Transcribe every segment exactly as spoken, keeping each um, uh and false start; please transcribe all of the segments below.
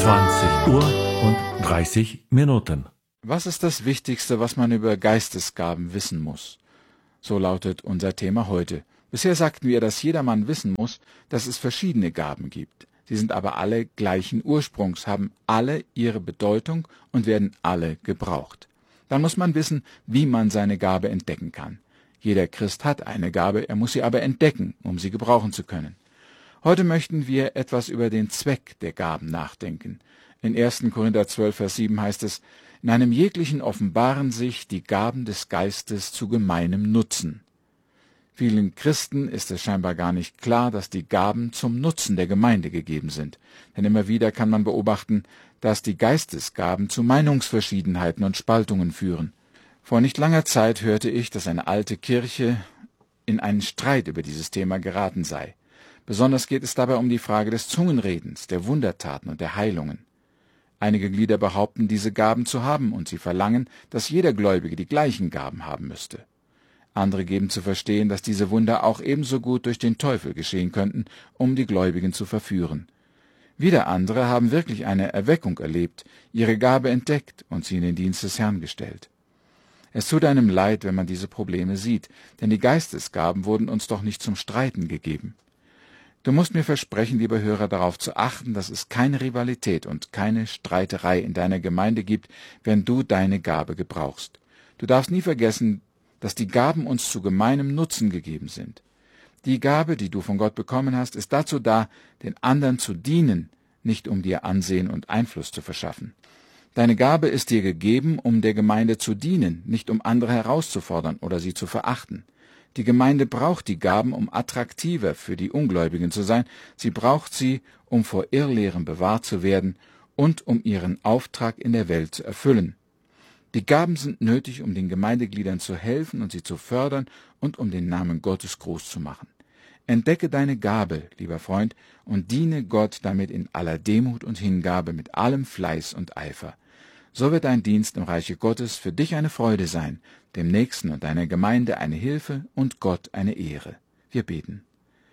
zwanzig Uhr und dreißig Minuten. Was ist das Wichtigste, was man über Geistesgaben wissen muss? So lautet unser Thema heute. Bisher sagten wir, dass jedermann wissen muss, dass es verschiedene Gaben gibt. Sie sind aber alle gleichen Ursprungs, haben alle ihre Bedeutung und werden alle gebraucht. Dann muss man wissen, wie man seine Gabe entdecken kann. Jeder Christ hat eine Gabe, er muss sie aber entdecken, um sie gebrauchen zu können. Heute möchten wir etwas über den Zweck der Gaben nachdenken. In ersten Korinther zwölf, Vers sieben heißt es, in einem jeglichen offenbaren sich die Gaben des Geistes zu gemeinem Nutzen. Vielen Christen ist es scheinbar gar nicht klar, dass die Gaben zum Nutzen der Gemeinde gegeben sind. Denn immer wieder kann man beobachten, dass die Geistesgaben zu Meinungsverschiedenheiten und Spaltungen führen. Vor nicht langer Zeit hörte ich, dass eine alte Kirche in einen Streit über dieses Thema geraten sei. Besonders geht es dabei um die Frage des Zungenredens, der Wundertaten und der Heilungen. Einige Glieder behaupten, diese Gaben zu haben, und sie verlangen, dass jeder Gläubige die gleichen Gaben haben müsste. Andere geben zu verstehen, dass diese Wunder auch ebenso gut durch den Teufel geschehen könnten, um die Gläubigen zu verführen. Wieder andere haben wirklich eine Erweckung erlebt, ihre Gabe entdeckt und sie in den Dienst des Herrn gestellt. Es tut einem leid, wenn man diese Probleme sieht, denn die Geistesgaben wurden uns doch nicht zum Streiten gegeben. Du musst mir versprechen, lieber Hörer, darauf zu achten, dass es keine Rivalität und keine Streiterei in deiner Gemeinde gibt, wenn du deine Gabe gebrauchst. Du darfst nie vergessen, dass die Gaben uns zu gemeinem Nutzen gegeben sind. Die Gabe, die du von Gott bekommen hast, ist dazu da, den anderen zu dienen, nicht um dir Ansehen und Einfluss zu verschaffen. Deine Gabe ist dir gegeben, um der Gemeinde zu dienen, nicht um andere herauszufordern oder sie zu verachten. Die Gemeinde braucht die Gaben, um attraktiver für die Ungläubigen zu sein. Sie braucht sie, um vor Irrlehren bewahrt zu werden und um ihren Auftrag in der Welt zu erfüllen. Die Gaben sind nötig, um den Gemeindegliedern zu helfen und sie zu fördern und um den Namen Gottes groß zu machen. Entdecke deine Gabe, lieber Freund, und diene Gott damit in aller Demut und Hingabe mit allem Fleiß und Eifer. So wird dein Dienst im Reiche Gottes für dich eine Freude sein, dem Nächsten und deiner Gemeinde eine Hilfe und Gott eine Ehre. Wir beten.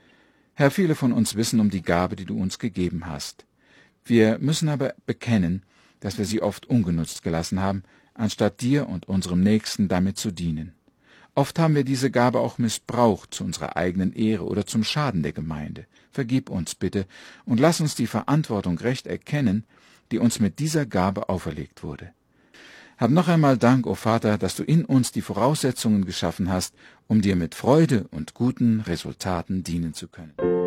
Herr, viele von uns wissen um die Gabe, die du uns gegeben hast. Wir müssen aber bekennen, dass wir sie oft ungenutzt gelassen haben, anstatt dir und unserem Nächsten damit zu dienen. Oft haben wir diese Gabe auch missbraucht zu unserer eigenen Ehre oder zum Schaden der Gemeinde. Vergib uns bitte und lass uns die Verantwortung recht erkennen, die uns mit dieser Gabe auferlegt wurde. Hab noch einmal Dank, o Vater, dass du in uns die Voraussetzungen geschaffen hast, um dir mit Freude und guten Resultaten dienen zu können.